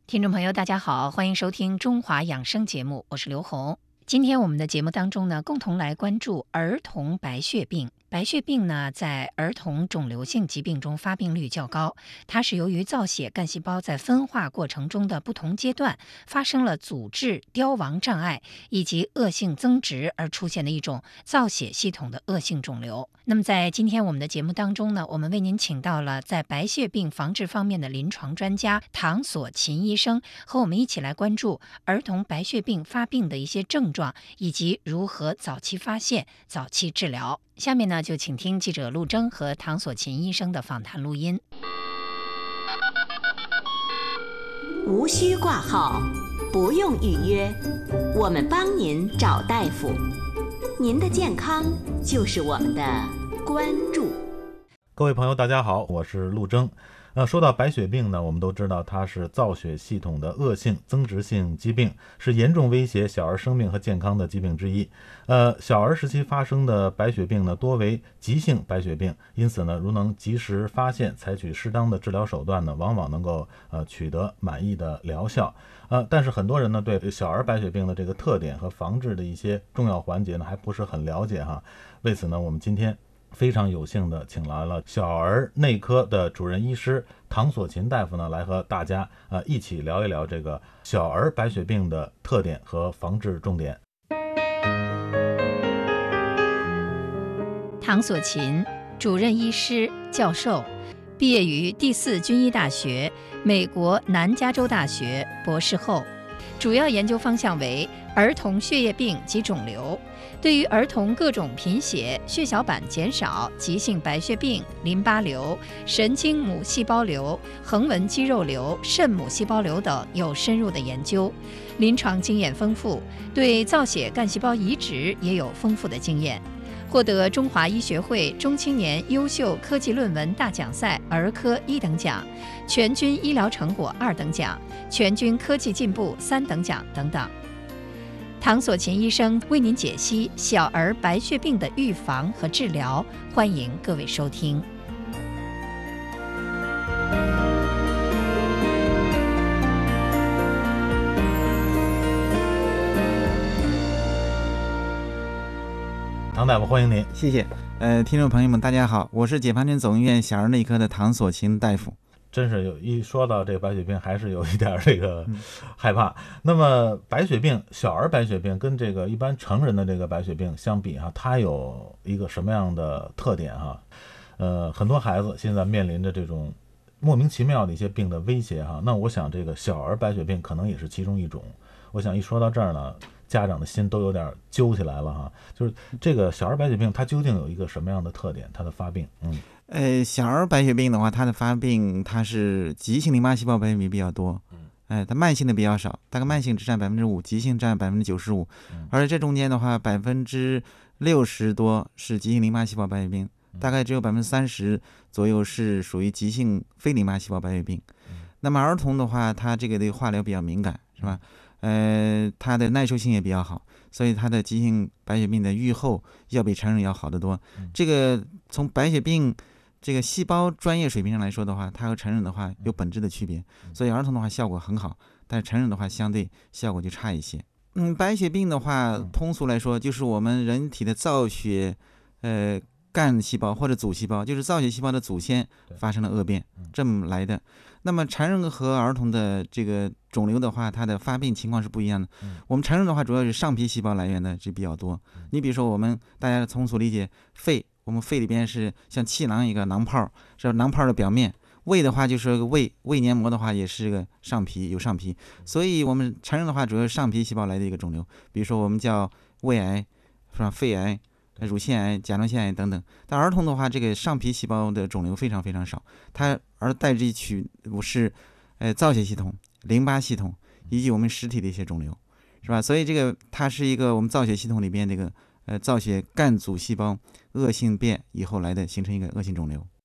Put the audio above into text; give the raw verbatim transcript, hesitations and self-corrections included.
听众朋友，大家好，欢迎收听中华养生节目，我是刘红。今天我们的节目当中呢，共同来关注儿童白血病。白血病呢，在儿童肿瘤性疾病中发病率较高，它是由于造血干细胞在分化过程中的不同阶段发生了阻滞、凋亡障碍以及恶性增殖而出现的一种造血系统的恶性肿瘤。那么在今天我们的节目当中呢，我们为您请到了在白血病防治方面的临床专家唐所琴医生，和我们一起来关注儿童白血病发病的一些症状，以及如何早期发现、早期治疗。下面呢，就请听记者陆征和唐所琴医生的访谈录音。 无需挂号，不用预约，我们帮您找大夫。您的健康就是我们的关注。 各位朋友，大家好，我是陆征。那说到白血病呢，我们都知道它是造血系统的恶性增殖性疾病，是严重威胁小儿生命和健康的疾病之一。呃，小儿时期发生的白血病呢，多为急性白血病，因此呢，如能及时发现，采取适当的治疗手段呢，往往能够呃取得满意的疗效。呃，但是很多人呢，对小儿白血病的这个特点和防治的一些重要环节呢，还不是很了解哈。为此呢，我们今天非常有幸的请来了小儿内科的主任医师唐所琴大夫呢，来和大家呃一起聊一聊这个小儿白血病的特点和防治重点。 唐所琴，主任医师、教授，毕业于第四军医大学、美国南加州大学博士后，主要研究方向为儿童血液病及肿瘤。对于儿童各种贫血、血小板减少、急性白血病、淋巴瘤、神经母细胞瘤、横纹肌肉瘤、肾母细胞瘤等有深入的研究，临床经验丰富，对造血干细胞移植也有丰富的经验，获得中华医学会中青年优秀科技论文大奖赛儿科一等奖、全军医疗成果二等奖、全军科技进步三等奖等等。唐所琴医生为您解析小儿白血病的预防和治疗，欢迎各位收听。 唐大夫，欢迎您。 谢谢。呃，听众朋友们，大家好，我是解放军总医院小儿内科的唐所琴大夫。 真是有一说到这个白血病，还是有一点这个害怕。嗯、那么白血病，小儿白血病跟这个一般成人的这个白血病相比哈，它有一个什么样的特点哈？呃，很多孩子现在面临着这种莫名其妙的一些病的威胁哈。那我想这个小儿白血病可能也是其中一种。我想一说到这儿呢，家长的心都有点揪起来了哈。就是这个小儿白血病，它究竟有一个什么样的特点？它的发病，嗯。 呃，小儿白血病的话，它的发病它是急性淋巴细胞白血病比较多，哎、呃，它慢性的比较少，大概慢性只占百分之五，急性占百分之九十五，而这中间的话，百分之六十多是急性淋巴细胞白血病，大概只有百分之三十左右是属于急性非淋巴细胞白血病。那么儿童的话，他这个对化疗比较敏感，是吧？呃，它的耐受性也比较好，所以它的急性白血病的预后要比成人要好得多。这个从白血病这个细胞专业水平上来说的话，它和成人的话有本质的区别，所以儿童的话效果很好，但是成人的话相对效果就差一些。嗯，白血病的话，通俗来说就是我们人体的造血，呃，干细胞或者组细胞，就是造血细胞的祖先发生了恶变，这么来的。那么成人和儿童的这个肿瘤的话，它的发病情况是不一样的。我们成人的话，主要是上皮细胞来源的是比较多。你比如说，我们大家通俗理解，肺，我们肺里边是像气囊一个囊泡，是囊泡的表面。胃的话就是个胃，胃黏膜的话也是个上皮，有上皮。所以我们成人的话，主要是上皮细胞来的一个肿瘤。比如说我们叫胃癌，是吧？肺癌、乳腺癌、甲状腺癌等等。但儿童的话，这个上皮细胞的肿瘤非常非常少，它而代之取是，呃，造血系统、淋巴系统以及我们实体的一些肿瘤，是吧？所以这个它是一个我们造血系统里边这个呃造血干阻细胞恶性变以后来的，形成一个恶性肿瘤。